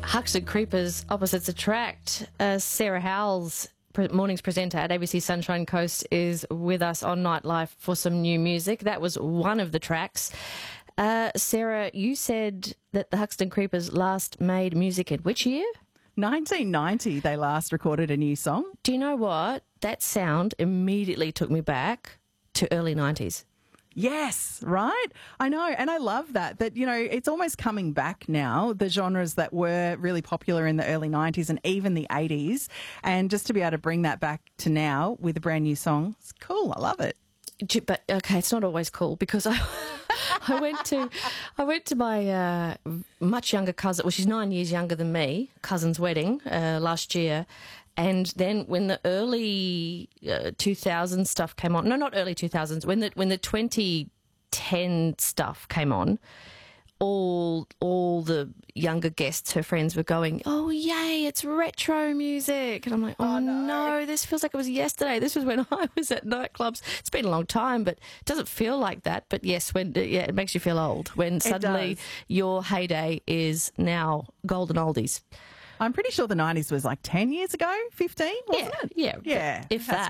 Hucks and Creepers, Opposites Attract. Sarah Howells, mornings presenter at ABC Sunshine Coast, is with us on Nightlife for some new music. That was one of the tracks. Sarah, you said that the Hucks and Creepers last made music in which year? 1990 they last recorded a new song. Do you know what? That sound immediately took me back to early 90s. Yes, right? I know, and I love that, it's almost coming back now, the genres that were really popular in the early 90s and even the 80s, and just to be able to bring that back to now with a brand new song, it's cool. I love it. But okay, it's not always cool because I went to my much younger cousin. Well, she's 9 years younger than me. Cousin's wedding last year, and then when the early 2000s stuff came on, no, not early 2000s, when the 2010 stuff came on, all the younger guests, her friends, were going, "Oh yay, it's retro music," and I'm like, "Oh no, this feels like it was yesterday. This was when I was at nightclubs." It's been a long time, but it doesn't feel like that. But yes, it makes you feel old when suddenly your heyday is now golden oldies. I'm pretty sure the 90s was like 10 years ago, 15, wasn't it? Yeah. If that's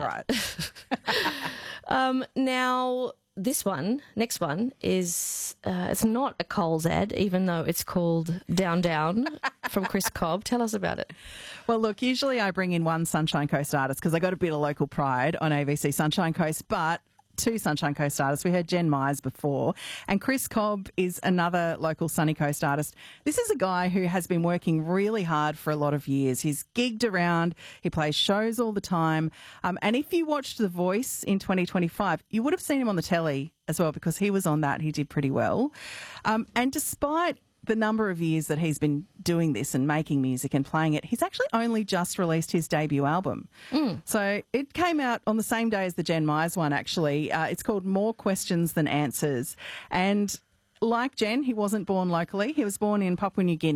right. Now, next one is, it's not a Coles ad, even though it's called Down Down from Chris Cobb. Tell us about it. Well, look, usually I bring in one Sunshine Coast artist because I got a bit of local pride on ABC Sunshine Coast, but two Sunshine Coast artists. We heard Jen Myers before, and Chris Cobb is another local Sunny Coast artist. This is a guy who has been working really hard for a lot of years. He's gigged around, he plays shows all the time, and if you watched The Voice in 2025, you would have seen him on the telly as well because he was on that. He did pretty well. And despite the number of years that he's been doing this and making music and playing it, he's actually only just released his debut album. So it came out on the same day as the Jen Myers one, actually. It's called More Questions Than Answers. And like Jen, he wasn't born locally. He was born in Papua New Guinea.